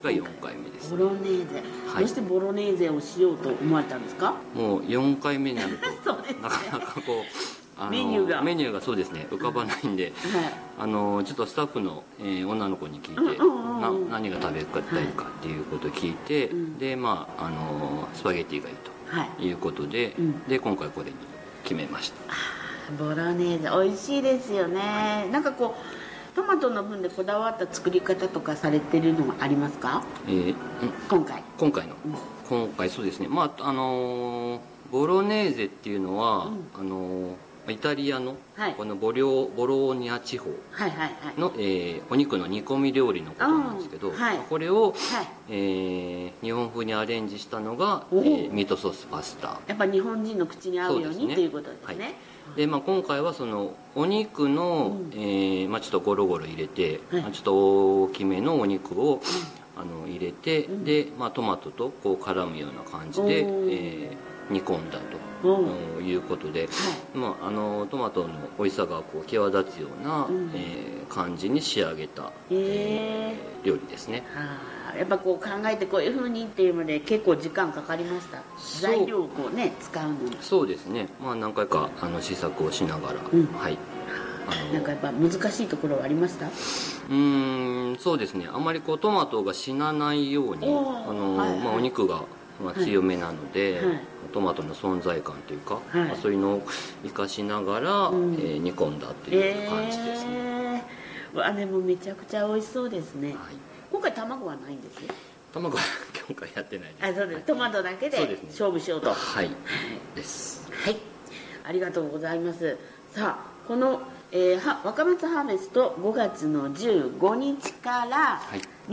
が4回目です。 ボロネーゼ、どうしてボロネーゼをしようと思われたんですか？ もう4回目になるとそうですね、 なかなかこうメニューがそうですね、浮かばないんで、ちょっとスタッフの、女の子に聞いて、何が食べたいかっていうことを聞いて、でスパゲッティがいいということで、で今回これに決めました。 ボロネーゼ美味しいですよね。なんかこうトマトの分でこだわった作り方とかされてるのはありますか？今回そうですね、ボロネーゼっていうのは、イタリアのこのボローニャ地方のお肉の煮込み料理のことなんですけど、これを日本風にアレンジしたのがミートソースパスタ。 やっぱ日本人の口に合うようにっていうことですね。 で今回はそのお肉のちょっとゴロゴロ入れて、ちょっと大きめのお肉を入れて、でトマトとこう絡むような感じで煮込んだということで、トマトの美味しさがこう際立つような感じに仕上げた料理ですね。 やっぱこう考えてこういうふうにっていうので結構時間かかりました？材料をこうね使うのに。 そうですね、何回か試作をしながら、 なんかやっぱ難しいところはありました？ そうですね、あんまりこうトマトが死なないようにお肉が強めなので、トマトの存在感というか、そういうのを生かしながら煮込んだっていう感じですね。 でもめちゃくちゃ美味しそうですね。今回卵はないんですよ。 卵は今回やってないです。 そうです。トマトだけで勝負しようと。 です。 はい。ありがとうございます。さあこの若松ハーベスト5月の15日から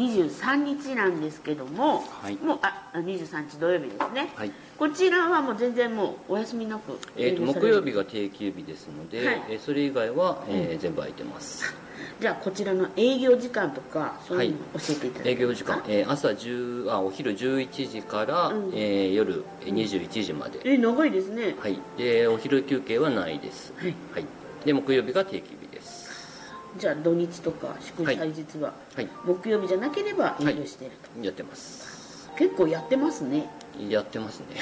23日なんですけども、もう23日土曜日ですね。こちらはもう全然もうお休みなく、 木曜日が定休日ですので、それ以外は全部空いてます。 じゃあこちらの営業時間とかそういうの教えていただけますか？ 営業時間、お昼11時から、夜21時まで。 長いですね。 でお昼休憩はないです。で木曜日が定休日です。 じゃあ土日とか祝祭日は、木曜日じゃなければ営業していると。 やってます。 結構やってますね。 やってますね。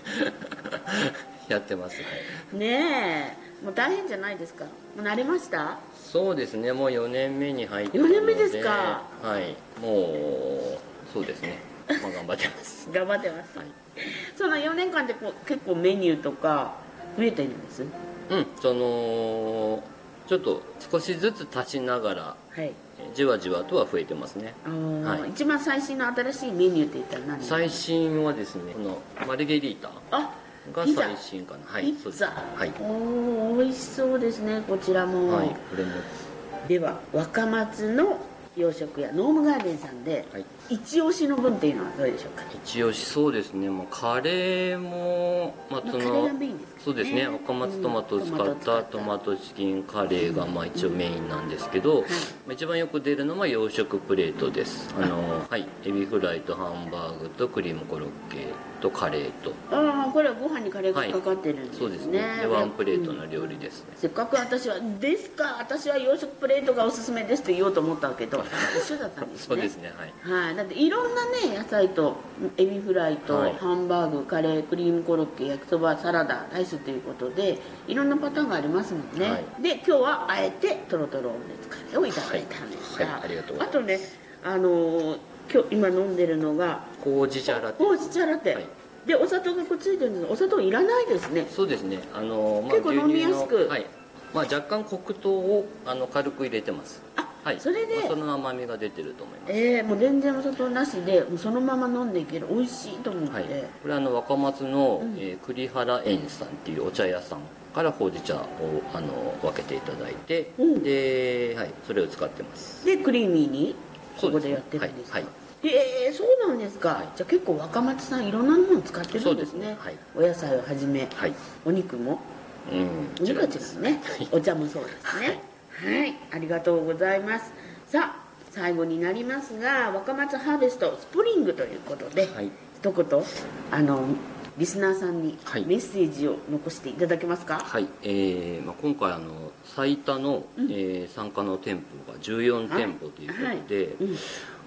やってます。 ねえ、もう大変じゃないですか？もう慣れました？ そうですね、もう4年目に入ってるので。4年目ですか？もうそうですね、頑張ってます。 頑張ってます。その4年間で結構メニューとか増えてるんです？ ちょっと少しずつ足しながら、じわじわとは増えてますね。 一番最新の新しいメニューって言ったら何ですか？ 最新はですね、このマルゲリータが最新かな。 ピッツァ。美味しそうですね、こちらも。これもでは若松の洋食屋ノームガーデンさんで、一押しの分っていうのはどれでしょうか？ 一押し、そうですね、カレーもそうですね、若松トマトを使ったトマトチキンカレーが一応メインなんですけど、一番よく出るのは洋食プレートです。エビフライとハンバーグとクリームコロッケとカレーと。 これはご飯にカレーがかかってるんですね。 そうですね、ワンプレートの料理ですね。 せっかく私は洋食プレートがおすすめですと言おうと思ったけど一緒だったんですね。 そうですね、 だっていろんなね野菜とエビフライとハンバーグ、カレー、クリームコロッケ、焼きそば、サラダ、ライスということでいろんなパターンがありますもんね。で今日はあえてトロトロオムレツカレーをいただいたんですが、あとね今日今飲んでるのがほうじ茶ラテ。 でお砂糖がついてるんですが、お砂糖いらないですね。 そうですね、 結構飲みやすく、 若干黒糖を軽く入れてます。 それでその甘みが出てると思います。 もう全然お砂糖なしでもうそのまま飲んでいける、美味しいと思って。 これ若松の栗原園さんっていうお茶屋さんからほうじ茶を分けていただいて、でそれを使ってます。 でクリーミーにここでやってるんですか？そうなんですか。じゃあ結構若松さんいろんなものを使ってるんですね。お野菜をはじめお肉も、お肉は違うね、お茶もそうですね。ありがとうございます。さあ最後になりますが、若松ハーベストスプリングということで、一言リスナーさんにメッセージを残していただけますか？ 今回最多の参加の店舗が14店舗ということで、